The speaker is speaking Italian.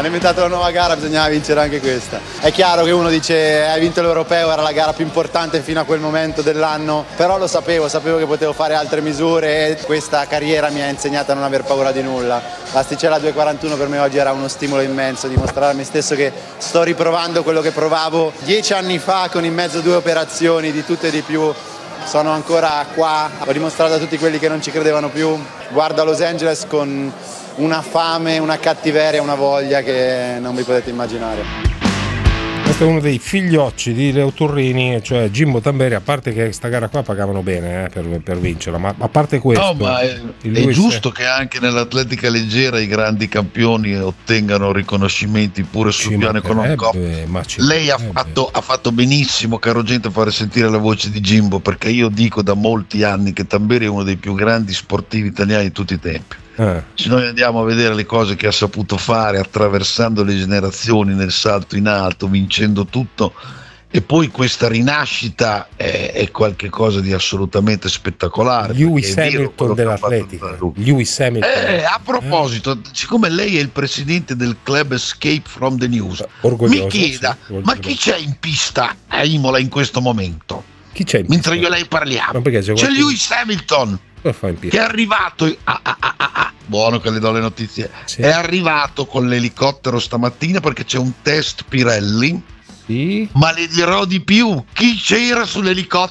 hanno inventato la nuova gara, bisognava vincere anche questa. È chiaro che uno dice hai vinto l'Europeo, era la gara più importante fino a quel momento dell'anno, però lo sapevo che potevo fare altre misure e questa carriera mi ha insegnato a non aver paura di nulla. L'asticella 2:41 per me oggi era uno stimolo immenso, dimostrare a me stesso che sto riprovando quello che provavo 10 anni fa con in mezzo 2 operazioni di tutto e di più. Sono ancora qua, ho dimostrato a tutti quelli che non ci credevano più. Guardo a Los Angeles con una fame, una cattiveria, una voglia che non vi potete immaginare. Questo è uno dei figliocci di Leo Turrini, cioè Jimbo Tamberi, a parte che sta gara qua pagavano bene per vincerla, ma a parte questo... No, ma è giusto che anche nell'atletica leggera i grandi campioni ottengano riconoscimenti pure sul piano economico. Lei ha fatto benissimo, caro gente, a fare sentire la voce di Jimbo, perché io dico da molti anni che Tamberi è uno dei più grandi sportivi italiani di tutti i tempi. Se noi andiamo a vedere le cose che ha saputo fare attraversando le generazioni nel salto in alto, vincendo tutto, e poi questa rinascita è qualcosa di assolutamente spettacolare. Lewis Hamilton dell'atletica. Lewis Hamilton. A proposito, siccome lei è il presidente del club Escape from the News, orgoglioso, mi chieda, ma chi c'è in pista a Imola in questo momento? Chi c'è in pista? Mentre io e lei parliamo, c'è Lewis Hamilton che è arrivato buono che le do le notizie, sì. È arrivato con l'elicottero stamattina perché c'è un test Pirelli, sì. Ma le dirò di più, chi c'era sull'elicottero